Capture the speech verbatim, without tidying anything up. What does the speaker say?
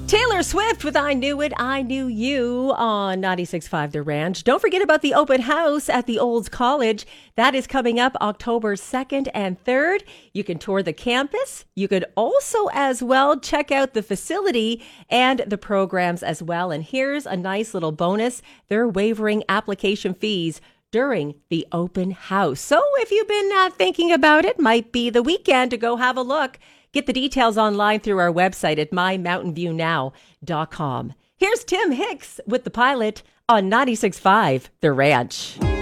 Taylor Swift with I Knew It, I Knew You on ninety-six point five The Ranch. Don't forget about the open house at the Olds College. That is coming up October second and third. You can tour the campus. You could also as well check out the facility and the programs as well. And here's a nice little bonus. They're waiving application fees during the open house. So if you've been uh, thinking about it, might be the weekend to go have a look. Get the details online through our website at my mountain view now dot com. Here's Tim Hicks with The Pilot on ninety-six point five The Ranch.